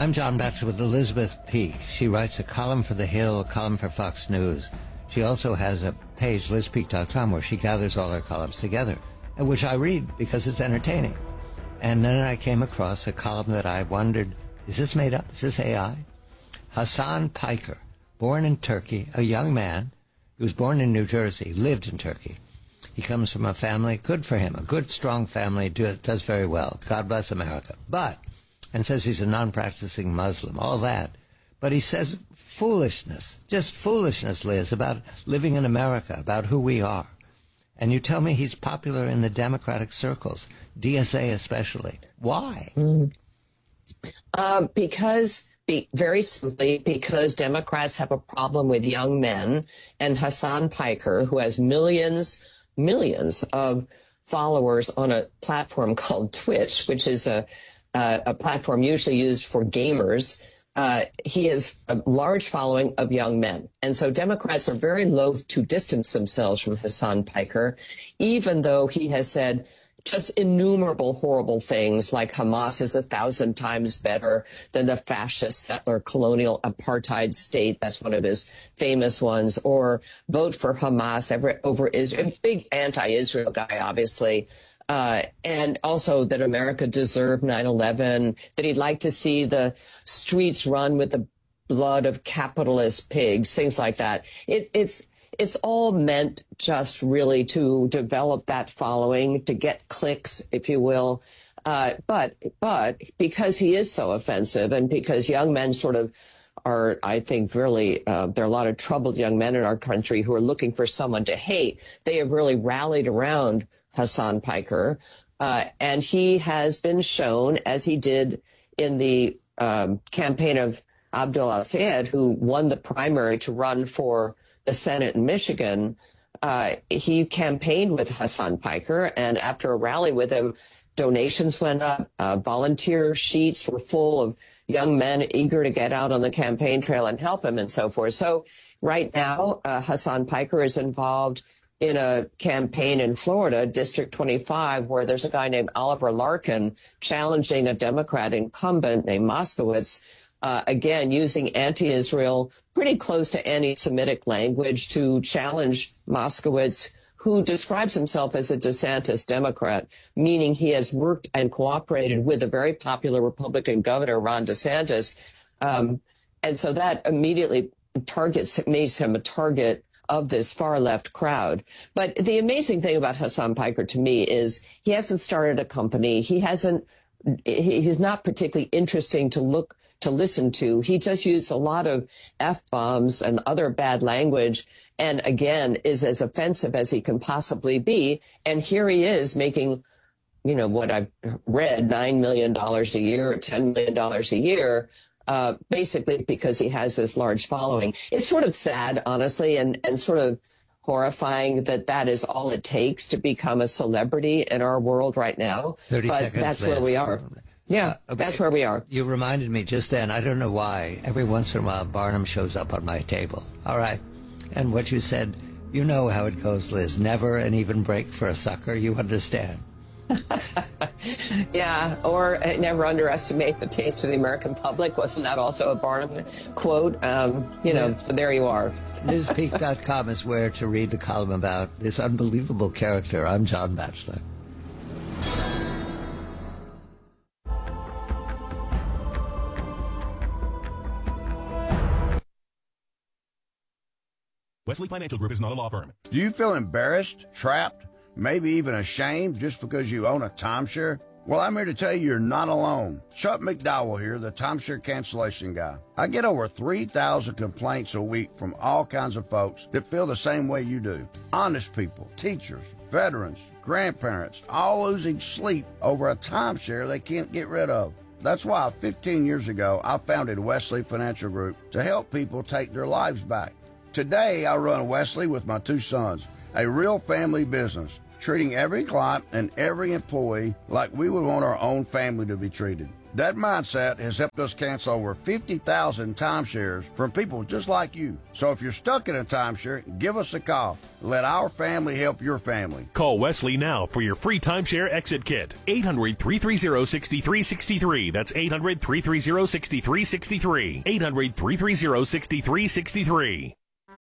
I'm John Batchelor with Elizabeth Peake. She writes a column for The Hill, a column for Fox News. She also has a page, lizpeake.com, where she gathers all her columns together, which I read because it's entertaining. And then I came across a column that I wondered, is this made up? Is this AI? Hasan Piker, born in Turkey, a young man. He was born in New Jersey, lived in Turkey. He comes from a family, good for him, a good, strong family, does very well. God bless America. And says he's a non-practicing Muslim, all that. But he says foolishness, just foolishness, Liz, about living in America, about who we are. And you tell me he's popular in the Democratic circles, DSA especially. Why? Very simply, because Democrats have a problem with young men, and Hasan Piker, who has millions of followers on a platform called Twitch, which is a platform usually used for gamers. He has a large following of young men. And so Democrats are very loath to distance themselves from Hasan Piker, even though he has said just innumerable horrible things like Hamas is 1,000 times better than the fascist settler colonial apartheid state. That's one of his famous ones. Or vote for Hamas over Israel. A big anti-Israel guy, obviously. And also that America deserved 9/11, that he'd like to see the streets run with the blood of capitalist pigs, things like that. It's all meant just really to develop that following, to get clicks, if you will. But because he is so offensive, and because young men sort of are, I think, really, there are a lot of troubled young men in our country who are looking for someone to hate. They have really rallied around Hasan Piker, and he has been shown, as he did in the campaign of Abdul al-Sayed, who won the primary to run for the Senate in Michigan. He campaigned with Hasan Piker, and after a rally with him, donations went up. Volunteer sheets were full of young men eager to get out on the campaign trail and help him and so forth. So right now, Hasan Piker is involved in a campaign in Florida, District 25, where there's a guy named Oliver Larkin challenging a Democrat incumbent named Moskowitz, again, using anti-Israel, pretty close to anti-Semitic language to challenge Moskowitz, who describes himself as a DeSantis Democrat, meaning he has worked and cooperated with a very popular Republican governor, Ron DeSantis. And so that immediately makes him a target of this far-left crowd. But the amazing thing about Hasan Piker to me is he hasn't started a company. He's not particularly interesting to listen to. He just used a lot of F-bombs and other bad language, and again, is as offensive as he can possibly be. And here he is making, what I've read, $9 million a year, or $10 million a year, basically because he has this large following. It's sort of sad, honestly, and sort of horrifying that is all it takes to become a celebrity in our world right now. 30 but seconds that's left. Where we are. Yeah, that's where we are. You reminded me just then, I don't know why, every once in a while Barnum shows up on my table. All right. And what you said, you know how it goes, Liz. Never an even break for a sucker. You understand. Yeah, or never underestimate the taste of the American public. Wasn't that also a Barnum quote? So there you are. LizPeake.com is where to read the column about this unbelievable character. I'm John Batchelor. Wesley Financial Group is not a law firm. Do you feel embarrassed, trapped, maybe even ashamed just because you own a timeshare? Well, I'm here to tell you you're not alone. Chuck McDowell here, the timeshare cancellation guy. I get over 3,000 complaints a week from all kinds of folks that feel the same way you do. Honest people, teachers, veterans, grandparents, all losing sleep over a timeshare they can't get rid of. That's why 15 years ago, I founded Wesley Financial Group to help people take their lives back. Today, I run Wesley with my two sons, a real family business, treating every client and every employee like we would want our own family to be treated. That mindset has helped us cancel over 50,000 timeshares from people just like you. So if you're stuck in a timeshare, give us a call. Let our family help your family. Call Wesley now for your free timeshare exit kit. 800-330-6363. That's 800-330-6363. 800-330-6363.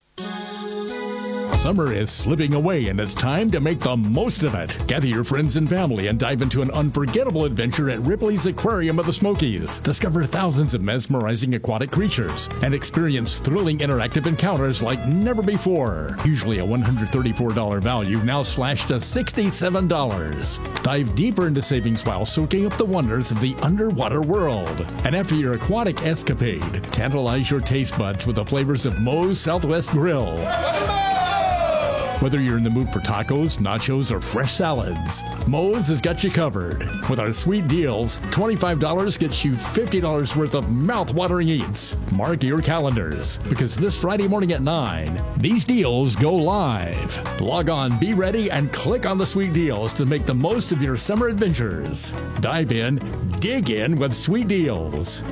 Summer is slipping away and it's time to make the most of it. Gather your friends and family and dive into an unforgettable adventure at Ripley's Aquarium of the Smokies. Discover thousands of mesmerizing aquatic creatures and experience thrilling interactive encounters like never before. Usually a $134 value, now slashed to $67. Dive deeper into savings while soaking up the wonders of the underwater world. And after your aquatic escapade, tantalize your taste buds with the flavors of Moe's Southwest Grill. Whether you're in the mood for tacos, nachos, or fresh salads, Moe's has got you covered. With our sweet deals, $25 gets you $50 worth of mouth-watering eats. Mark your calendars, because this Friday morning at 9, these deals go live. Log on, be ready, and click on the sweet deals to make the most of your summer adventures. Dive in, dig in with sweet deals.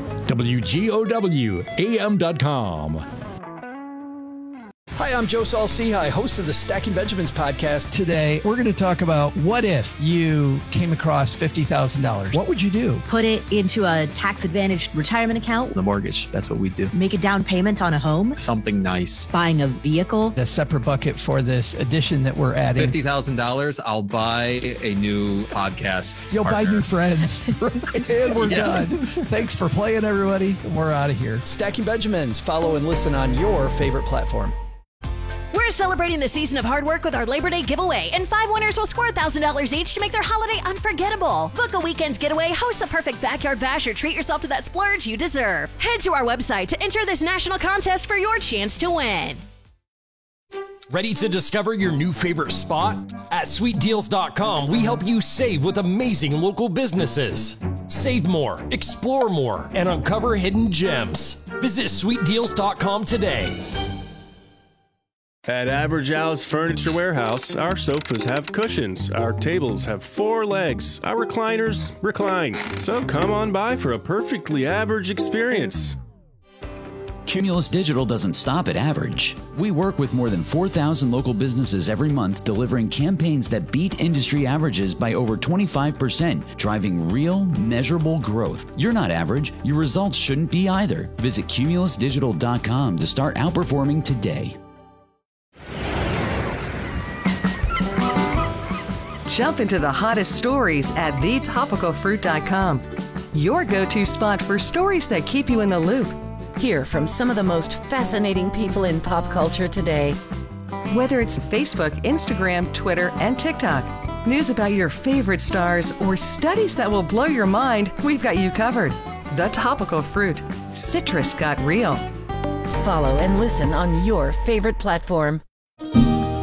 WGOWAM.com. Hi, I'm Joe Saul-Sehy, host of the Stacking Benjamins podcast. Today, we're going to talk about what if you came across $50,000? What would you do? Put it into a tax-advantaged retirement account. The mortgage, that's what we do. Make a down payment on a home. Something nice. Buying a vehicle. A separate bucket for this edition that we're adding. $50,000, I'll buy a new podcast. You'll partner. buy new friends. And we're done. Thanks for playing, everybody. We're out of here. Stacking Benjamins. Follow and listen on your favorite platform. We're celebrating the season of hard work with our Labor Day giveaway, and 5 winners will score $1,000 each to make their holiday unforgettable. Book a weekend getaway, host the perfect backyard bash, or treat yourself to that splurge you deserve. Head to our website to enter this national contest for your chance to win. Ready to discover your new favorite spot? At SweetDeals.com, we help you save with amazing local businesses. Save more, explore more, and uncover hidden gems. Visit SweetDeals.com today. At Average Al's Furniture Warehouse, our sofas have cushions, our tables have 4 legs, our recliners recline. So come on by for a perfectly average experience. Cumulus Digital doesn't stop at average. We work with more than 4,000 local businesses every month, delivering campaigns that beat industry averages by over 25%, driving real, measurable growth. You're not average. Your results shouldn't be either. Visit CumulusDigital.com to start outperforming today. Jump into the hottest stories at thetopicalfruit.com. Your go-to spot for stories that keep you in the loop. Hear from some of the most fascinating people in pop culture today. Whether it's Facebook, Instagram, Twitter, and TikTok, news about your favorite stars, or studies that will blow your mind, we've got you covered. The Topical Fruit. Citrus got real. Follow and listen on your favorite platform.